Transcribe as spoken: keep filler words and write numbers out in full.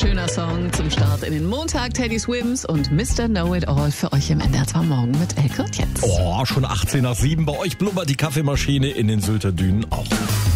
schöner Song zum Start in den Montag. Teddy Swims und Mister Know-It-All für euch im N D R zwei Morgen mit Elke und Jens. Oh, schon achtzehn nach sieben. Bei euch blubbert die Kaffeemaschine, in den Sylter Dünen auch.